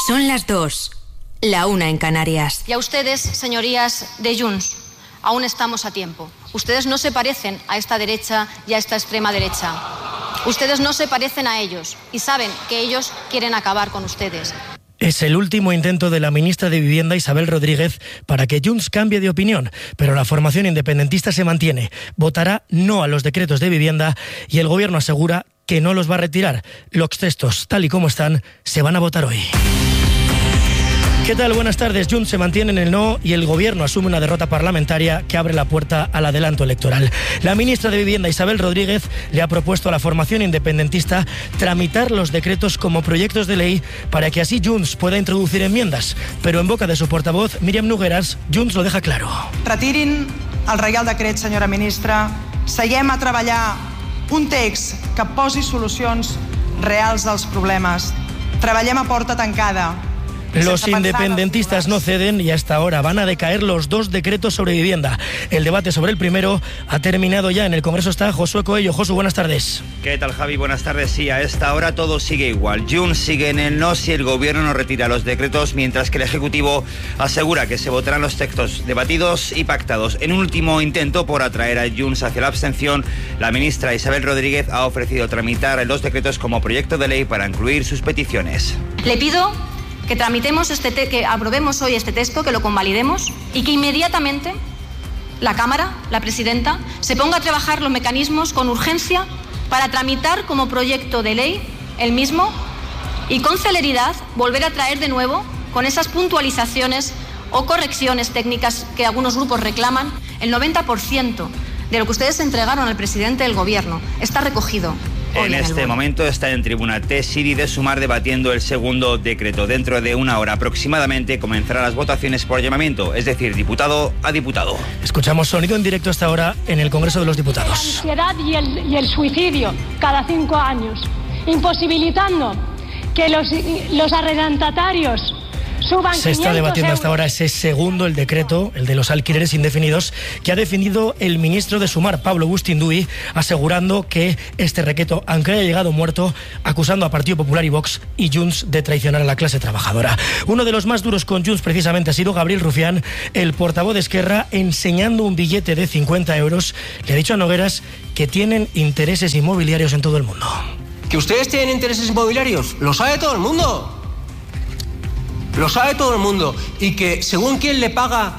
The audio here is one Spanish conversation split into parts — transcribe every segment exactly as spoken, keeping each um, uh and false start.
Son las dos, la una en Canarias. Y a ustedes, señorías de Junts, aún estamos a tiempo. Ustedes no se parecen a esta derecha y a esta extrema derecha. Ustedes no se parecen a ellos y saben que ellos quieren acabar con ustedes. Es el último intento de la ministra de Vivienda, Isabel Rodríguez, para que Junts cambie de opinión, pero la formación independentista se mantiene. Votará no a los decretos de vivienda y el gobierno asegura que no los va a retirar. Los textos, tal y como están, se van a votar hoy. ¿Qué tal? Buenas tardes. Junts se mantiene en el no y el gobierno asume una derrota parlamentaria que abre la puerta al adelanto electoral. La ministra de Vivienda, Isabel Rodríguez, le ha propuesto a la formación independentista tramitar los decretos como proyectos de ley para que así Junts pueda introducir enmiendas. Pero en boca de su portavoz, Míriam Nogueras, Junts lo deja claro. Retirin el Reial Decret, senyora ministra. Seguem a treballar un text que posi solucions reals als problemes. Treballem a porta tancada. Los independentistas no ceden y hasta ahora van a decaer los dos decretos sobre vivienda. El debate sobre el primero ha terminado ya. En el Congreso está Josué Coello. Josu, buenas tardes. ¿Qué tal, Javi? Buenas tardes. Sí, a esta hora todo sigue igual. Junts sigue en el no si el gobierno no retira los decretos, mientras que el Ejecutivo asegura que se votarán los textos debatidos y pactados. En un último intento por atraer a Junts hacia la abstención, la ministra Isabel Rodríguez ha ofrecido tramitar los decretos como proyecto de ley para incluir sus peticiones. Le pido que tramitemos este te- que aprobemos hoy este texto, que lo convalidemos y que inmediatamente la Cámara, la presidenta, se ponga a trabajar los mecanismos con urgencia para tramitar como proyecto de ley el mismo y con celeridad volver a traer de nuevo con esas puntualizaciones o correcciones técnicas que algunos grupos reclaman. El noventa por ciento de lo que ustedes entregaron al presidente del Gobierno está recogido. En este momento está en tribuna T. Siri de Sumar debatiendo el segundo decreto. Dentro de una hora aproximadamente comenzarán las votaciones por llamamiento, es decir, diputado a diputado. Escuchamos sonido en directo hasta ahora en el Congreso de los Diputados. La ansiedad y el, y el suicidio cada cinco años, imposibilitando que los, los arrendatarios suban. Se está debatiendo hasta ahora ese segundo, el decreto, el de los alquileres indefinidos, que ha defendido el ministro de Sumar, Pablo Bustinduy, asegurando que este decreto, aunque haya llegado muerto, acusando a Partido Popular y Vox y Junts de traicionar a la clase trabajadora. Uno de los más duros con Junts precisamente ha sido Gabriel Rufián, el portavoz de Esquerra, enseñando un billete de cincuenta euros. Le ha dicho a Nogueras que tienen intereses inmobiliarios en todo el mundo. ¿Que ustedes tienen intereses inmobiliarios? Lo sabe todo el mundo. Lo sabe todo el mundo. Y que según quién le paga,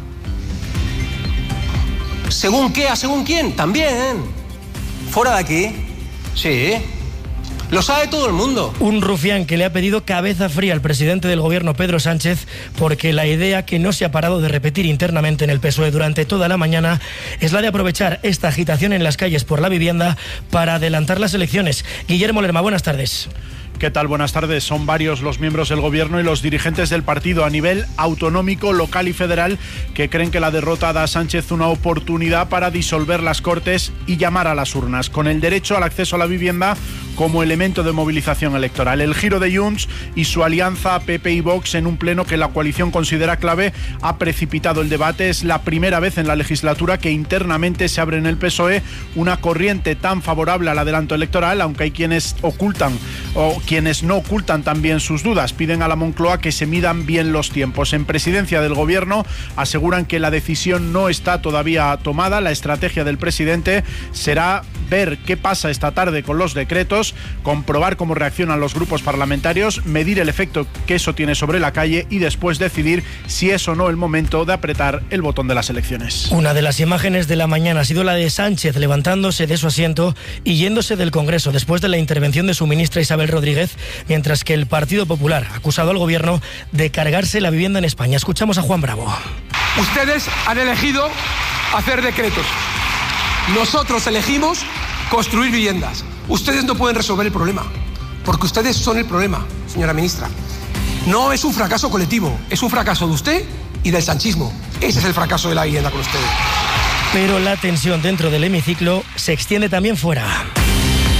según qué, a según quién, también. Fuera de aquí. Sí. Lo sabe todo el mundo. Un Rufián que le ha pedido cabeza fría al presidente del gobierno, Pedro Sánchez, porque la idea que no se ha parado de repetir internamente en el P S O E durante toda la mañana es la de aprovechar esta agitación en las calles por la vivienda para adelantar las elecciones. Guillermo Lerma, buenas tardes. ¿Qué tal? Buenas tardes. Son varios los miembros del gobierno y los dirigentes del partido a nivel autonómico, local y federal que creen que la derrota da a Sánchez una oportunidad para disolver las Cortes y llamar a las urnas, con el derecho al acceso a la vivienda como elemento de movilización electoral. El giro de Junts y su alianza P P y Vox en un pleno que la coalición considera clave ha precipitado el debate. Es la primera vez en la legislatura que internamente se abre en el P S O E una corriente tan favorable al adelanto electoral, aunque hay quienes ocultan o quienes no ocultan también sus dudas. Piden a la Moncloa que se midan bien los tiempos. En presidencia del gobierno aseguran que la decisión no está todavía tomada. La estrategia del presidente será ver qué pasa esta tarde con los decretos, comprobar cómo reaccionan los grupos parlamentarios, medir el efecto que eso tiene sobre la calle y después decidir si es o no el momento de apretar el botón de las elecciones. Una de las imágenes de la mañana ha sido la de Sánchez levantándose de su asiento y yéndose del Congreso después de la intervención de su ministra Isabel Rodríguez, mientras que el Partido Popular ha acusado al gobierno de cargarse la vivienda en España. Escuchamos a Juan Bravo. Ustedes han elegido hacer decretos. Nosotros elegimos construir viviendas. Ustedes no pueden resolver el problema, porque ustedes son el problema, señora ministra. No es un fracaso colectivo, es un fracaso de usted y del sanchismo. Ese es el fracaso de la vivienda con ustedes. Pero la tensión dentro del hemiciclo se extiende también fuera.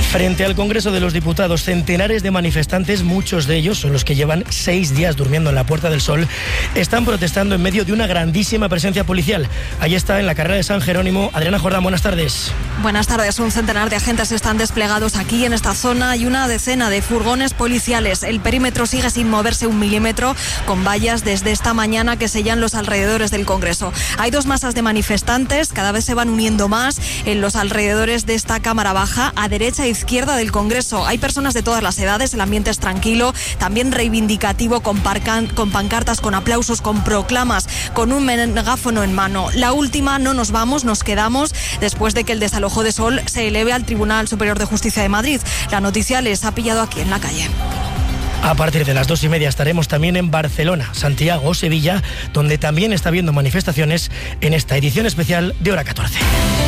Frente al Congreso de los Diputados, centenares de manifestantes, muchos de ellos son los que llevan seis días durmiendo en la Puerta del Sol, están protestando en medio de una grandísima presencia policial. Ahí está, en la carrera de San Jerónimo. Adriana Jordán, buenas tardes. Buenas tardes. Un centenar de agentes están desplegados aquí en esta zona y una decena de furgones policiales. El perímetro sigue sin moverse un milímetro, con vallas desde esta mañana que sellan los alrededores del Congreso. Hay dos masas de manifestantes, cada vez se van uniendo más en los alrededores de esta Cámara Baja, a derecha e izquierda del Congreso. Hay personas de todas las edades, el ambiente es tranquilo, también reivindicativo, con, parcan, con pancartas, con aplausos, con proclamas, con un megáfono en mano. La última, no nos vamos, nos quedamos, después de que el desalojo de Sol se eleve al Tribunal Superior de Justicia de Madrid. La noticia les ha pillado aquí en la calle. A partir de las dos y media estaremos también en Barcelona, Santiago o Sevilla, donde también está habiendo manifestaciones en esta edición especial de Hora catorce.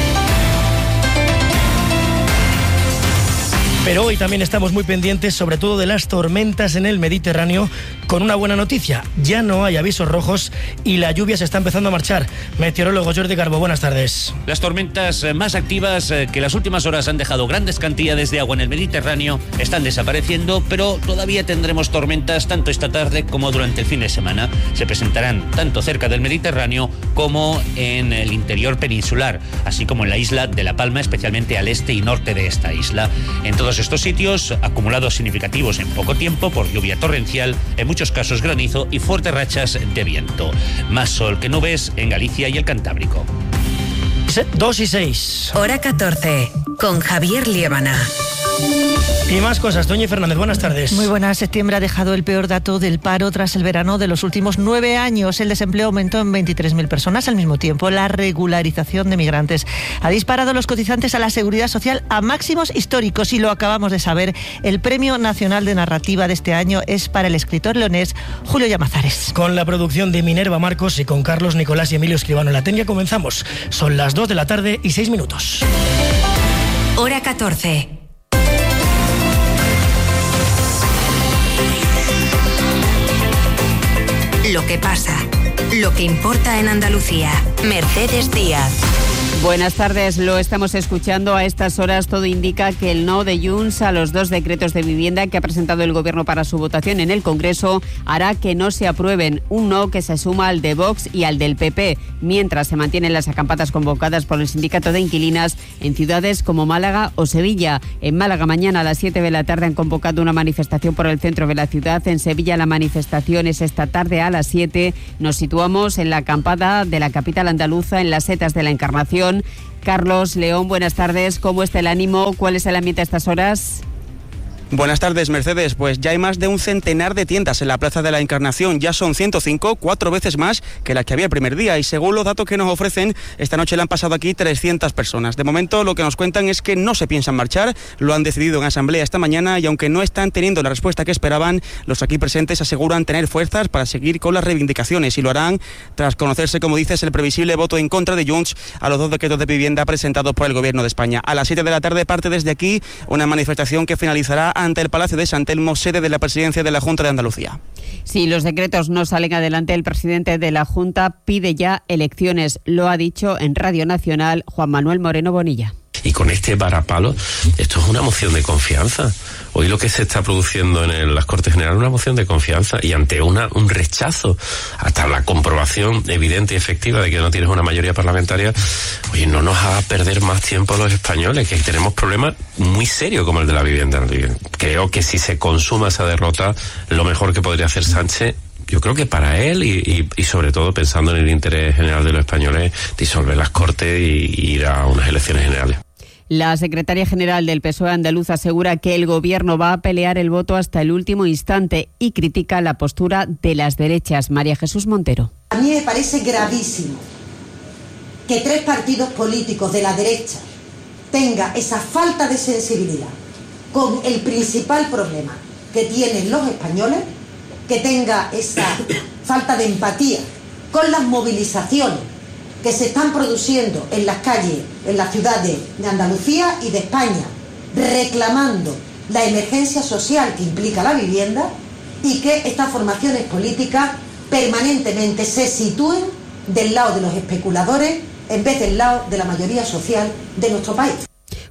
Pero hoy también estamos muy pendientes, sobre todo de las tormentas en el Mediterráneo, con una buena noticia. Ya no hay avisos rojos y la lluvia se está empezando a marchar. Meteorólogo Jordi Garbo, buenas tardes. Las tormentas más activas que en las últimas horas han dejado grandes cantidades de agua en el Mediterráneo están desapareciendo, pero todavía tendremos tormentas tanto esta tarde como durante el fin de semana. Se presentarán tanto cerca del Mediterráneo como en el interior peninsular, así como en la isla de La Palma, especialmente al este y norte de esta isla. En todos estos sitios, acumulados significativos en poco tiempo por lluvia torrencial, en muchos casos granizo y fuertes rachas de viento. Más sol que nubes en Galicia y el Cantábrico. dos y seis. Hora catorce, con Javier Liébana. Y más cosas. Doña Fernández, buenas tardes. Muy buenas. Septiembre ha dejado el peor dato del paro tras el verano de los últimos nueve años. El desempleo aumentó en veintitrés mil personas. Al mismo tiempo, la regularización de migrantes ha disparado los cotizantes a la Seguridad Social a máximos históricos. Y lo acabamos de saber. El Premio Nacional de Narrativa de este año es para el escritor leonés Julio Llamazares. Con la producción de Minerva Marcos y con Carlos Nicolás y Emilio Escribano en la técnica comenzamos. Son las dos de la tarde y seis minutos. Hora catorce. Lo que pasa, lo que importa en Andalucía. Mercedes Díaz. Buenas tardes, lo estamos escuchando a estas horas. Todo indica que el no de Junts a los dos decretos de vivienda que ha presentado el Gobierno para su votación en el Congreso hará que no se aprueben. Un no que se suma al de Vox y al del P P, mientras se mantienen las acampadas convocadas por el Sindicato de Inquilinas en ciudades como Málaga o Sevilla. En Málaga mañana a las siete de la tarde han convocado una manifestación por el centro de la ciudad. En Sevilla la manifestación es esta tarde a las siete. Nos situamos en la acampada de la capital andaluza, en las Setas de la Encarnación. Carlos León, buenas tardes. ¿Cómo está el ánimo? ¿Cuál es el ambiente a estas horas? Buenas tardes, Mercedes. Pues ya hay más de un centenar de tiendas en la Plaza de la Encarnación. Ya son ciento cinco, cuatro veces más que las que había el primer día. Y según los datos que nos ofrecen, esta noche le han pasado aquí trescientas personas. De momento, lo que nos cuentan es que no se piensan marchar. Lo han decidido en asamblea esta mañana y aunque no están teniendo la respuesta que esperaban, los aquí presentes aseguran tener fuerzas para seguir con las reivindicaciones y lo harán tras conocerse, como dices, el previsible voto en contra de Junts a los dos decretos de vivienda presentados por el Gobierno de España. A las siete de la tarde parte desde aquí una manifestación que finalizará ante el Palacio de San Telmo, sede de la presidencia de la Junta de Andalucía. Si los decretos no salen adelante, el presidente de la Junta pide ya elecciones. Lo ha dicho en Radio Nacional Juan Manuel Moreno Bonilla. Y con este varapalo, esto es una moción de confianza. Hoy lo que se está produciendo en el, las Cortes Generales es una moción de confianza y ante una un rechazo, hasta la comprobación evidente y efectiva de que no tienes una mayoría parlamentaria, oye, no nos haga perder más tiempo a los españoles, que tenemos problemas muy serios como el de la vivienda. Creo que si se consuma esa derrota, lo mejor que podría hacer Sánchez, yo creo que para él y, y, y sobre todo pensando en el interés general de los españoles, disolver las Cortes y, y ir a unas elecciones generales. La secretaria general del P S O E andaluz asegura que el Gobierno va a pelear el voto hasta el último instante y critica la postura de las derechas. María Jesús Montero. A mí me parece gravísimo que tres partidos políticos de la derecha tengan esa falta de sensibilidad con el principal problema que tienen los españoles, que tenga esa falta de empatía con las movilizaciones que se están produciendo en las calles, en las ciudades de Andalucía y de España, reclamando la emergencia social que implica la vivienda, y que estas formaciones políticas permanentemente se sitúen del lado de los especuladores en vez del lado de la mayoría social de nuestro país.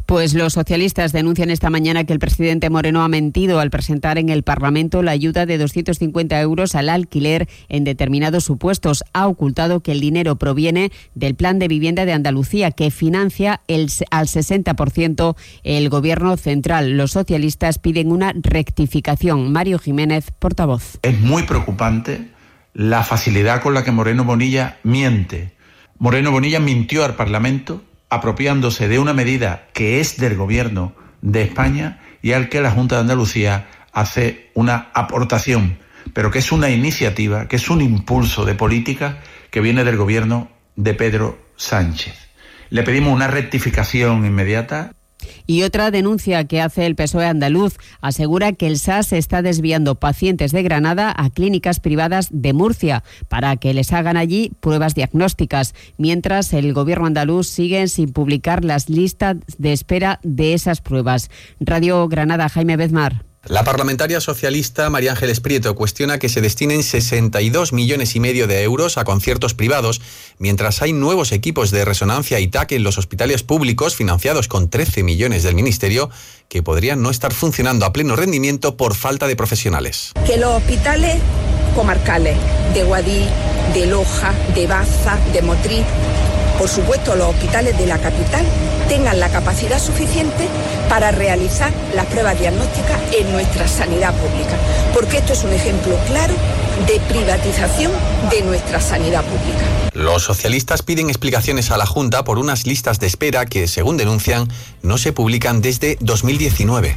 Pues los socialistas denuncian esta mañana que el presidente Moreno ha mentido al presentar en el Parlamento la ayuda de doscientos cincuenta euros al alquiler en determinados supuestos. Ha ocultado que el dinero proviene del Plan de Vivienda de Andalucía, que financia el, al sesenta por ciento el Gobierno central. Los socialistas piden una rectificación. Mario Jiménez, portavoz. Es muy preocupante la facilidad con la que Moreno Bonilla miente. Moreno Bonilla mintió al Parlamento apropiándose de una medida que es del Gobierno de España y al que la Junta de Andalucía hace una aportación, pero que es una iniciativa, que es un impulso de política que viene del Gobierno de Pedro Sánchez. Le pedimos una rectificación inmediata. Y otra denuncia que hace el P S O E andaluz asegura que el S A S está desviando pacientes de Granada a clínicas privadas de Murcia para que les hagan allí pruebas diagnósticas, mientras el Gobierno andaluz sigue sin publicar las listas de espera de esas pruebas. Radio Granada, Jaime Bezmar. La parlamentaria socialista María Ángeles Prieto cuestiona que se destinen sesenta y dos millones y medio de euros a conciertos privados, mientras hay nuevos equipos de resonancia y T A C en los hospitales públicos financiados con trece millones del Ministerio que podrían no estar funcionando a pleno rendimiento por falta de profesionales. Que los hospitales comarcales de Guadix, de Loja, de Baza, de Motril, por supuesto los hospitales de la capital, tengan la capacidad suficiente para realizar las pruebas diagnósticas en nuestra sanidad pública, porque esto es un ejemplo claro de privatización de nuestra sanidad pública. Los socialistas piden explicaciones a la Junta por unas listas de espera que, según denuncian, no se publican desde dos mil diecinueve.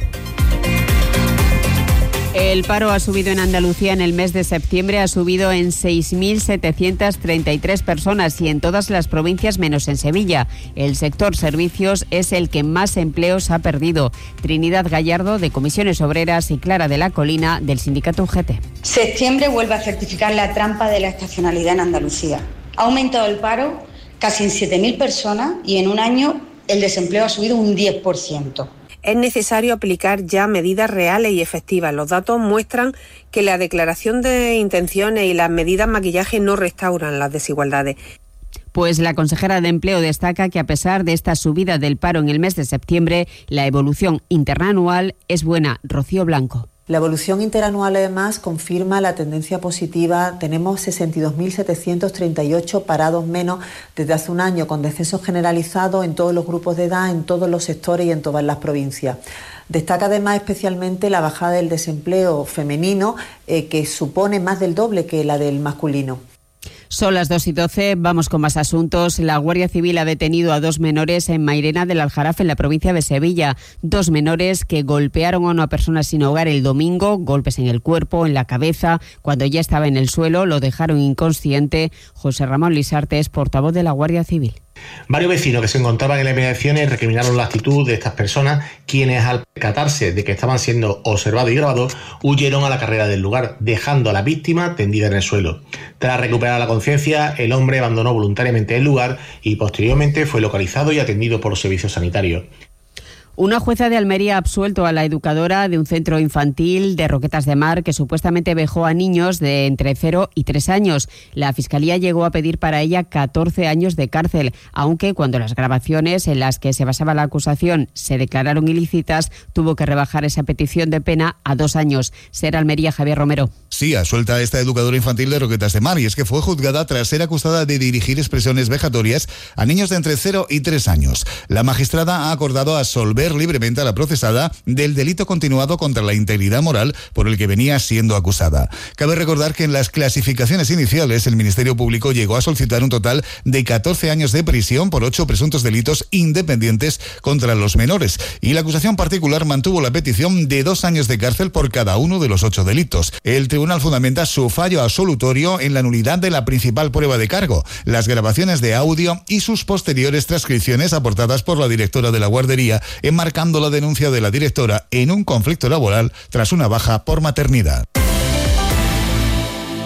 El paro ha subido en Andalucía en el mes de septiembre, ha subido en seis mil setecientas treinta y tres personas y en todas las provincias menos en Sevilla. El sector servicios es el que más empleos ha perdido. Trinidad Gallardo, de Comisiones Obreras, y Clara de la Colina, del sindicato U G T. Septiembre vuelve a certificar la trampa de la estacionalidad en Andalucía. Ha aumentado el paro casi en siete mil personas y en un año el desempleo ha subido un diez por ciento. Es necesario aplicar ya medidas reales y efectivas. Los datos muestran que la declaración de intenciones y las medidas maquillaje no restauran las desigualdades. Pues la consejera de Empleo destaca que a pesar de esta subida del paro en el mes de septiembre, la evolución interanual es buena. Rocío Blanco. La evolución interanual, además, confirma la tendencia positiva. Tenemos sesenta y dos mil setecientos treinta y ocho parados menos desde hace un año, con descensos generalizados en todos los grupos de edad, en todos los sectores y en todas las provincias. Destaca además especialmente la bajada del desempleo femenino, eh, que supone más del doble que la del masculino. Son las dos y doce, vamos con más asuntos. La Guardia Civil ha detenido a dos menores en Mairena del Aljarafe, en la provincia de Sevilla. Dos menores que golpearon a una persona sin hogar el domingo, golpes en el cuerpo, en la cabeza. Cuando ya estaba en el suelo, lo dejaron inconsciente. José Ramón Lisarte es portavoz de la Guardia Civil. Varios vecinos que se encontraban en las inmediaciones recriminaron la actitud de estas personas, quienes al percatarse de que estaban siendo observados y grabados, huyeron a la carrera del lugar, dejando a la víctima tendida en el suelo. Tras recuperar la conciencia, el hombre abandonó voluntariamente el lugar y posteriormente fue localizado y atendido por los servicios sanitarios. Una jueza de Almería ha absuelto a la educadora de un centro infantil de Roquetas de Mar que supuestamente vejó a niños de entre cero y tres años. La Fiscalía llegó a pedir para ella catorce años de cárcel, aunque cuando las grabaciones en las que se basaba la acusación se declararon ilícitas, tuvo que rebajar esa petición de pena a dos años. Ser Almería, Javier Romero. Sí, absuelta a esta educadora infantil de Roquetas de Mar, y es que fue juzgada tras ser acusada de dirigir expresiones vejatorias a niños de entre cero y tres años. La magistrada ha acordado absolver libremente a la procesada del delito continuado contra la integridad moral por el que venía siendo acusada. Cabe recordar que en las clasificaciones iniciales el Ministerio Público llegó a solicitar un total de catorce años de prisión por ocho presuntos delitos independientes contra los menores, y la acusación particular mantuvo la petición de dos años de cárcel por cada uno de los ocho delitos. El tribunal fundamenta su fallo absolutorio en la nulidad de la principal prueba de cargo, las grabaciones de audio y sus posteriores transcripciones aportadas por la directora de la guardería, enmarcando la denuncia de la directora en un conflicto laboral tras una baja por maternidad.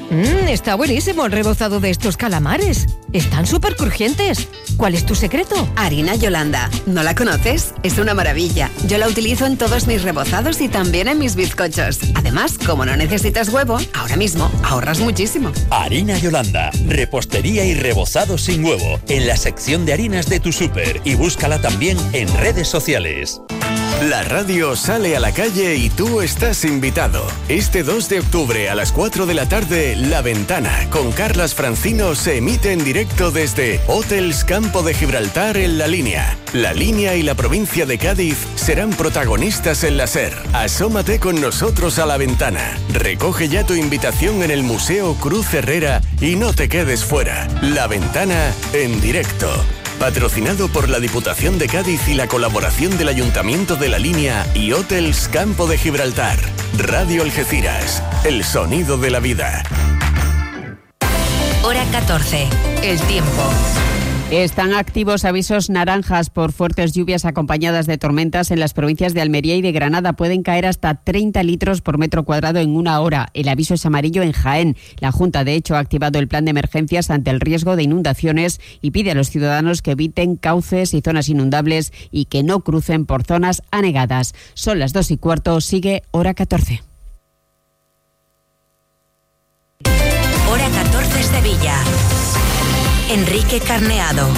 Mmm, está buenísimo el rebozado de estos calamares. Están súper crujientes. ¿Cuál es tu secreto? Harina Yolanda. ¿No la conoces? Es una maravilla. Yo la utilizo en todos mis rebozados y también en mis bizcochos. Además, como no necesitas huevo, ahora mismo ahorras muchísimo. Harina Yolanda. Repostería y rebozado sin huevo. En la sección de harinas de tu súper. Y búscala también en redes sociales. La radio sale a la calle y tú estás invitado. Este dos de octubre a las cuatro de la tarde, La Ventana, con Carlas Francino, se emite en directo desde Hotels Campo de Gibraltar en La Línea. La Línea y la provincia de Cádiz serán protagonistas en la SER. Asómate con nosotros a La Ventana. Recoge ya tu invitación en el Museo Cruz Herrera y no te quedes fuera. La Ventana en directo. Patrocinado por la Diputación de Cádiz y la colaboración del Ayuntamiento de La Línea y Hotels Campo de Gibraltar. Radio Algeciras, el sonido de la vida. Hora catorce, el tiempo. Están activos avisos naranjas por fuertes lluvias acompañadas de tormentas en las provincias de Almería y de Granada. Pueden caer hasta treinta litros por metro cuadrado en una hora. El aviso es amarillo en Jaén. La Junta, de hecho, ha activado el plan de emergencias ante el riesgo de inundaciones y pide a los ciudadanos que eviten cauces y zonas inundables y que no crucen por zonas anegadas. Son las dos y cuarto. Sigue Hora catorce. Hora catorce, Sevilla. Enrique Carneado.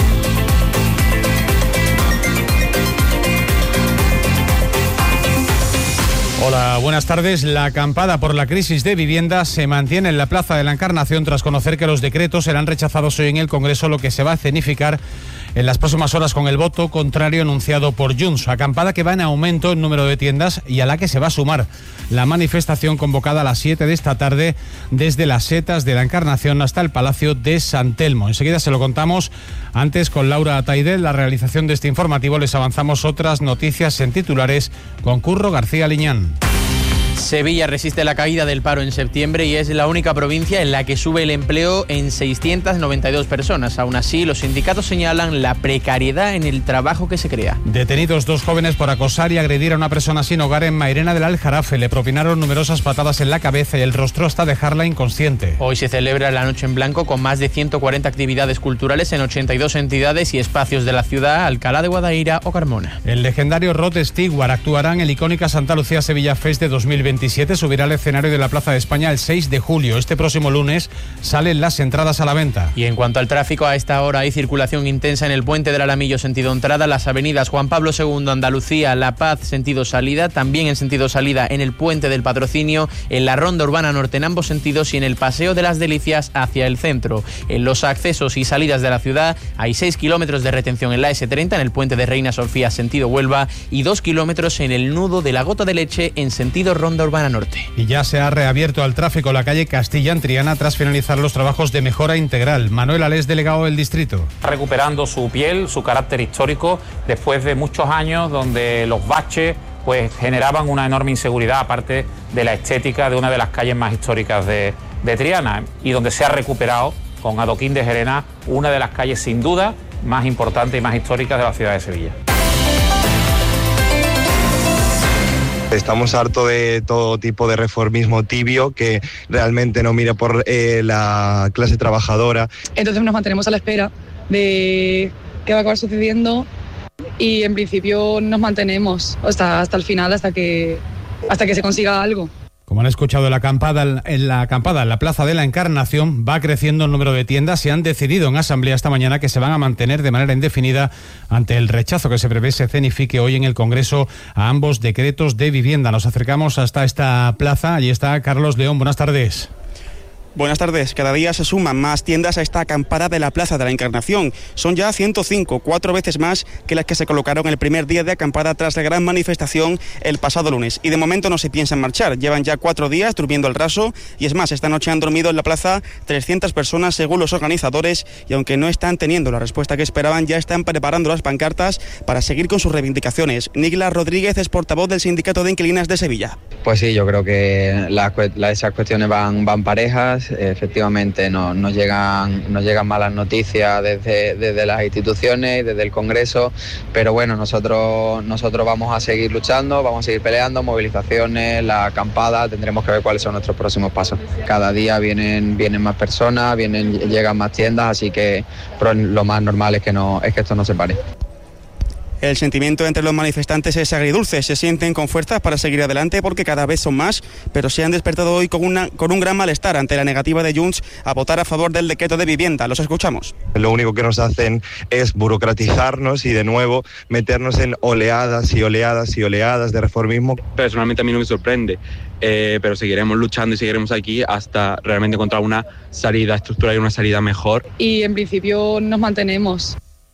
Hola, buenas tardes. La acampada por la crisis de vivienda se mantiene en la Plaza de la Encarnación tras conocer que los decretos serán rechazados hoy en el Congreso, lo que se va a escenificar en las próximas horas con el voto contrario anunciado por Junts. Acampada que va en aumento en número de tiendas y a la que se va a sumar la manifestación convocada a las siete de esta tarde desde las setas de la Encarnación hasta el Palacio de San Telmo. Enseguida se lo contamos. Antes, con Laura Taidel, la realización de este informativo, les avanzamos otras noticias en titulares con Curro García Liñán. Sevilla resiste la caída del paro en septiembre y es la única provincia en la que sube el empleo en seiscientas noventa y dos personas. Aún así, los sindicatos señalan la precariedad en el trabajo que se crea. Detenidos dos jóvenes por acosar y agredir a una persona sin hogar en Mairena del Aljarafe. Le propinaron numerosas patadas en la cabeza y el rostro hasta dejarla inconsciente. Hoy se celebra la Noche en Blanco con más de ciento cuarenta actividades culturales en ochenta y dos entidades y espacios de la ciudad, Alcalá de Guadaira o Carmona. El legendario Rod Stewart actuará en el icónica Santa Lucía Sevilla Fest de dos mil veintisiete. Subirá al escenario de la Plaza de España el seis de julio. Este próximo lunes salen las entradas a la venta. Y en cuanto al tráfico, a esta hora hay circulación intensa en el Puente del Alamillo sentido entrada, las avenidas Juan Pablo segundo, Andalucía, La Paz sentido salida, también en sentido salida en el Puente del Patrocinio, en la Ronda Urbana Norte en ambos sentidos y en el Paseo de las Delicias hacia el centro. En los accesos y salidas de la ciudad hay seis kilómetros de retención en la ese treinta en el Puente de Reina Sofía sentido Huelva y dos kilómetros en el nudo de la Gota de Leche en sentido Ronda Urbana Norte. Y ya se ha reabierto al tráfico la calle Castilla en Triana tras finalizar los trabajos de mejora integral. Manuel Alés, delegado del distrito. Recuperando su piel, su carácter histórico, después de muchos años donde los baches pues generaban una enorme inseguridad, aparte de la estética de una de las calles más históricas de, de Triana, y donde se ha recuperado con adoquín de Gerena una de las calles sin duda más importantes y más históricas de la ciudad de Sevilla. Estamos hartos de todo tipo de reformismo tibio que realmente no mira por eh, la clase trabajadora. Entonces nos mantenemos a la espera de qué va a acabar sucediendo y en principio nos mantenemos hasta, hasta el final, hasta que, hasta que se consiga algo. Como han escuchado en la acampada, en la acampada en la Plaza de la Encarnación, va creciendo el número de tiendas. Se han decidido en asamblea esta mañana que se van a mantener de manera indefinida ante el rechazo que se prevé se escenifique hoy en el Congreso a ambos decretos de vivienda. Nos acercamos hasta esta plaza. Allí está Carlos León. Buenas tardes. Buenas tardes. Cada día se suman más tiendas a esta acampada de la Plaza de la Encarnación. Son ya ciento cinco, cuatro veces más que las que se colocaron el primer día de acampada tras la gran manifestación el pasado lunes. Y de momento no se piensan marchar. Llevan ya cuatro días durmiendo al raso y es más, esta noche han dormido en la plaza trescientas personas según los organizadores y aunque no están teniendo la respuesta que esperaban, ya están preparando las pancartas para seguir con sus reivindicaciones. Nigla Rodríguez es portavoz del Sindicato de Inquilinas de Sevilla. Pues sí, yo creo que las, esas cuestiones van, van parejas. pues efectivamente no, nos, llegan, nos llegan malas noticias desde, desde las instituciones, desde el Congreso, pero bueno, nosotros, nosotros vamos a seguir luchando, vamos a seguir peleando, movilizaciones, la acampada, tendremos que ver cuáles son nuestros próximos pasos. Cada día vienen, vienen más personas, vienen, llegan más tiendas, así que lo más normal es que, no, es que esto no se pare. El sentimiento entre los manifestantes es agridulce, se sienten con fuerzas para seguir adelante porque cada vez son más, pero se han despertado hoy con, una, con un gran malestar ante la negativa de Junts a votar a favor del decreto de vivienda. Los escuchamos. Lo único que nos hacen es burocratizarnos y de nuevo meternos en oleadas y oleadas y oleadas de reformismo. Personalmente a mí no me sorprende, eh, pero seguiremos luchando y seguiremos aquí hasta realmente encontrar una salida estructural y una salida mejor. Y en principio nos mantenemos.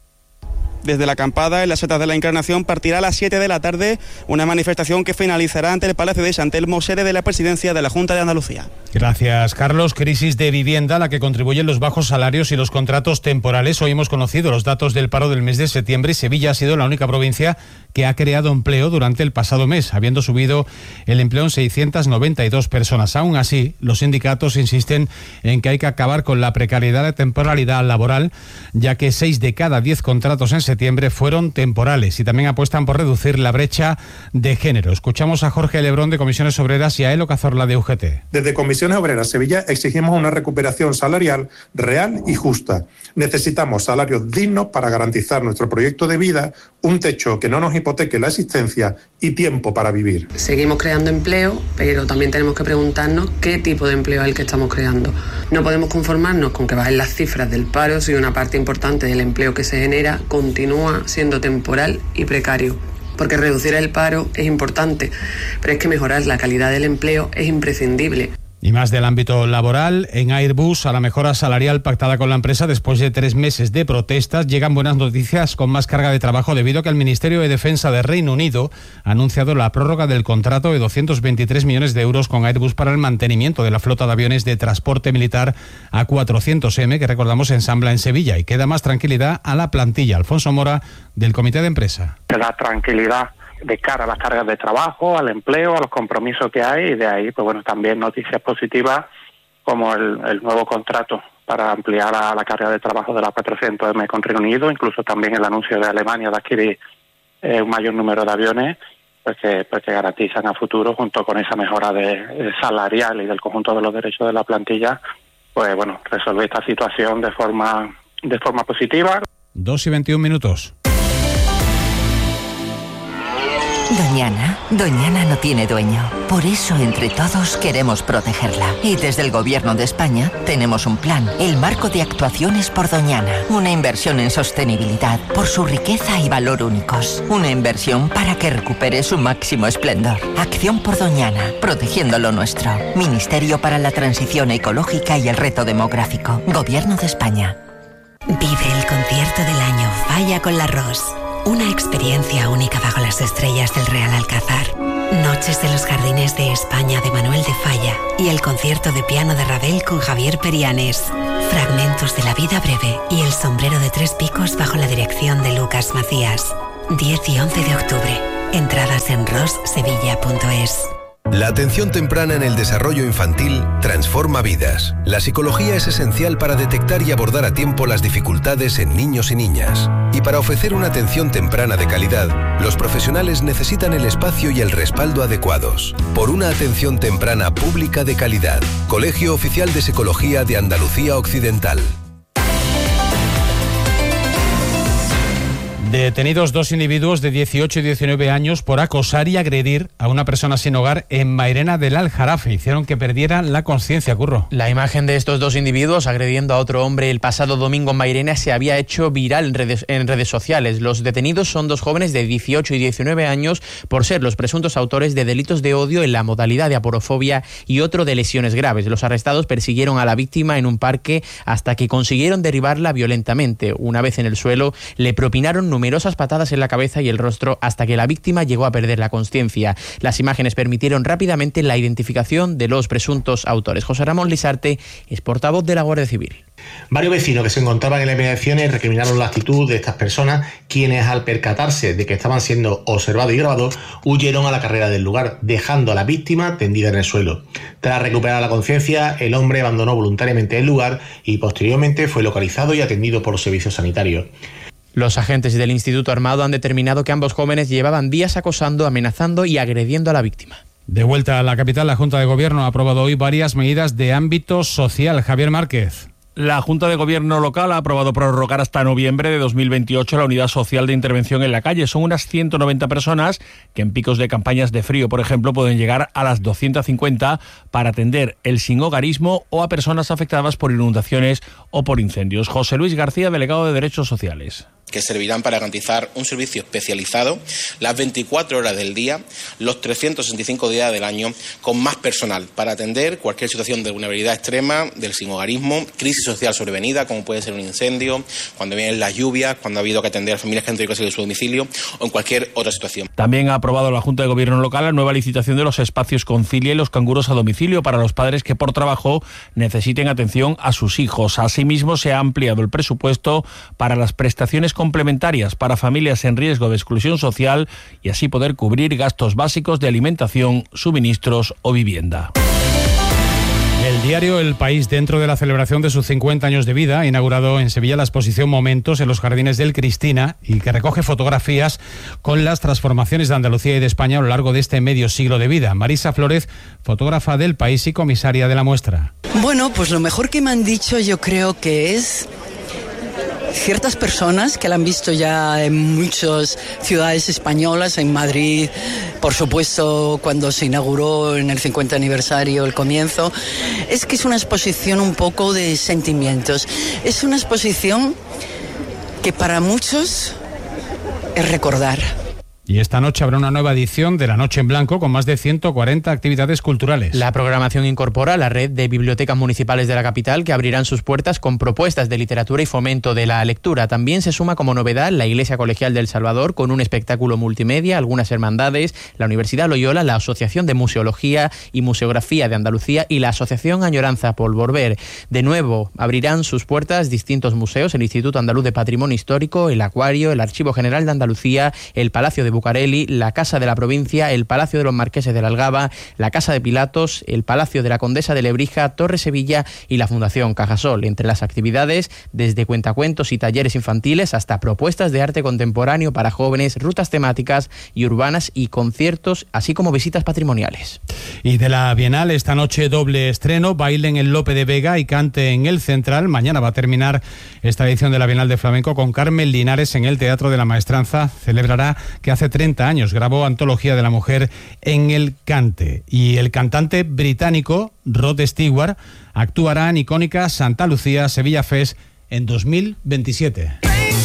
Desde la acampada en las Setas de la Encarnación partirá a las siete de la tarde una manifestación que finalizará ante el Palacio de San Telmo, sede de la presidencia de la Junta de Andalucía. Gracias, Carlos. Crisis de vivienda a la que contribuyen los bajos salarios y los contratos temporales. Hoy hemos conocido los datos del paro del mes de septiembre y Sevilla ha sido la única provincia que ha creado empleo durante el pasado mes, habiendo subido el empleo en seiscientas noventa y dos personas. Aún así, los sindicatos insisten en que hay que acabar con la precariedad de temporalidad laboral, ya que seis de cada diez contratos en septiembre fueron temporales, y también apuestan por reducir la brecha de género. Escuchamos a Jorge Lebrón de Comisiones Obreras y a Elo Cazorla de U G T. Desde Comisiones Obreras Sevilla exigimos una recuperación salarial real y justa. Necesitamos salarios dignos para garantizar nuestro proyecto de vida, un techo que no nos hipoteque la existencia y tiempo para vivir. Seguimos creando empleo, pero también tenemos que preguntarnos qué tipo de empleo es el que estamos creando. No podemos conformarnos con que bajen las cifras del paro si una parte importante del empleo que se genera continúa siendo temporal y precario. Porque reducir el paro es importante, pero es que mejorar la calidad del empleo es imprescindible. Y más del ámbito laboral, en Airbus, a la mejora salarial pactada con la empresa después de tres meses de protestas, llegan buenas noticias con más carga de trabajo debido a que el Ministerio de Defensa de Reino Unido ha anunciado la prórroga del contrato de doscientos veintitrés millones de euros con Airbus para el mantenimiento de la flota de aviones de transporte militar A cuatrocientos eme, que recordamos ensambla en Sevilla, y queda más tranquilidad a la plantilla. Alfonso Mora, del Comité de Empresa. Te da tranquilidad de cara a las cargas de trabajo, al empleo, a los compromisos que hay, y de ahí, pues bueno, también noticias positivas como el, el nuevo contrato para ampliar la, la carga de trabajo de la cuatrocientos eme con Reino Unido, incluso también el anuncio de Alemania de adquirir eh, un mayor número de aviones, pues que, pues que garantizan a futuro, junto con esa mejora de, de salarial y del conjunto de los derechos de la plantilla, pues bueno, resolver esta situación de forma, de forma positiva. Dos y veintiún minutos. Doñana, Doñana no tiene dueño. Por eso, entre todos, queremos protegerla. Y desde el Gobierno de España tenemos un plan, el Marco de Actuaciones por Doñana. Una inversión en sostenibilidad por su riqueza y valor únicos. Una inversión para que recupere su máximo esplendor. Acción por Doñana, protegiendo lo nuestro. Ministerio para la Transición Ecológica y el Reto Demográfico. Gobierno de España. Vive el concierto del año Falla con la Ros. Una experiencia única bajo las estrellas del Real Alcázar. Noches de los Jardines de España de Manuel de Falla y el concierto de piano de Ravel con Javier Perianes. Fragmentos de la vida breve y el sombrero de tres picos bajo la dirección de Lucas Macías. diez y once de octubre. Entradas en ros sevilla punto es. La atención temprana en el desarrollo infantil transforma vidas. La psicología es esencial para detectar y abordar a tiempo las dificultades en niños y niñas. Y para ofrecer una atención temprana de calidad, los profesionales necesitan el espacio y el respaldo adecuados. Por una atención temprana pública de calidad. Colegio Oficial de Psicología de Andalucía Occidental. Detenidos dos individuos de dieciocho y diecinueve años por acosar y agredir a una persona sin hogar en Mairena del Aljarafe. Hicieron que perdiera la conciencia, Curro. La imagen de estos dos individuos agrediendo a otro hombre el pasado domingo en Mairena se había hecho viral en redes, en redes sociales. Los detenidos son dos jóvenes de dieciocho y diecinueve años por ser los presuntos autores de delitos de odio en la modalidad de aporofobia y otro de lesiones graves. Los arrestados persiguieron a la víctima en un parque hasta que consiguieron derribarla violentamente. Una vez en el suelo, le propinaron numerosas patadas en la cabeza y el rostro hasta que la víctima llegó a perder la consciencia. Las imágenes permitieron rápidamente la identificación de los presuntos autores. José Ramón Lisarte es portavoz de la Guardia Civil. Varios vecinos que se encontraban en las inmediaciones recriminaron la actitud de estas personas, quienes al percatarse de que estaban siendo observados y grabados, huyeron a la carrera del lugar, dejando a la víctima tendida en el suelo. Tras recuperar la conciencia, el hombre abandonó voluntariamente el lugar y posteriormente fue localizado y atendido por los servicios sanitarios. Los agentes del Instituto Armado han determinado que ambos jóvenes llevaban días acosando, amenazando y agrediendo a la víctima. De vuelta a la capital, la Junta de Gobierno ha aprobado hoy varias medidas de ámbito social. Javier Márquez. La Junta de Gobierno local ha aprobado prorrogar hasta noviembre de dos mil veintiocho la unidad social de intervención en la calle. Son unas ciento noventa personas que en picos de campañas de frío, por ejemplo, pueden llegar a las doscientas cincuenta para atender el sinhogarismo o a personas afectadas por inundaciones o por incendios. José Luis García, delegado de Derechos Sociales. Que servirán para garantizar un servicio especializado las veinticuatro horas del día, los trescientos sesenta y cinco días del año, con más personal para atender cualquier situación de vulnerabilidad extrema, del sinhogarismo, crisis social sobrevenida, como puede ser un incendio, cuando vienen las lluvias, cuando ha habido que atender a familias que han tenido que salir de su domicilio o en cualquier otra situación. También ha aprobado la Junta de Gobierno local la nueva licitación de los espacios Concilia y los canguros a domicilio para los padres que por trabajo necesiten atención a sus hijos. Asimismo, se ha ampliado el presupuesto para las prestaciones complementarias para familias en riesgo de exclusión social y así poder cubrir gastos básicos de alimentación, suministros o vivienda. El diario El País, dentro de la celebración de sus cincuenta años de vida, ha inaugurado en Sevilla la exposición Momentos en los Jardines del Cristina y que recoge fotografías con las transformaciones de Andalucía y de España a lo largo de este medio siglo de vida. Marisa Flórez, fotógrafa del País y comisaria de la muestra. Bueno, pues lo mejor que me han dicho yo creo que es ciertas personas que la han visto ya en muchas ciudades españolas, en Madrid, por supuesto, cuando se inauguró en el cincuenta aniversario, el comienzo, es que es una exposición un poco de sentimientos. Es una exposición que para muchos es recordar. Y esta noche habrá una nueva edición de La Noche en Blanco con más de ciento cuarenta actividades culturales. La programación incorpora la red de bibliotecas municipales de la capital que abrirán sus puertas con propuestas de literatura y fomento de la lectura. También se suma como novedad la Iglesia Colegial del Salvador con un espectáculo multimedia, algunas hermandades, la Universidad Loyola, la Asociación de Museología y Museografía de Andalucía y la Asociación Añoranza por Volver. De nuevo, abrirán sus puertas distintos museos, el Instituto Andaluz de Patrimonio Histórico, el Acuario, el Archivo General de Andalucía, el Palacio de Bucareli, la Casa de la Provincia, el Palacio de los Marqueses de la Algaba, la Casa de Pilatos, el Palacio de la Condesa de Lebrija, Torre Sevilla y la Fundación Cajasol. Entre las actividades, desde cuentacuentos y talleres infantiles hasta propuestas de arte contemporáneo para jóvenes, rutas temáticas y urbanas y conciertos, así como visitas patrimoniales. Y de la Bienal, esta noche doble estreno, Bailen en Lope de Vega y Cante en el Central. Mañana va a terminar esta edición de la Bienal de Flamenco con Carmen Linares en el Teatro de la Maestranza. Celebrará que hace treinta años grabó Antología de la Mujer en el Cante. Y el cantante británico Rod Stewart actuará en icónica Santa Lucía Sevilla Fest en dos mil veintisiete.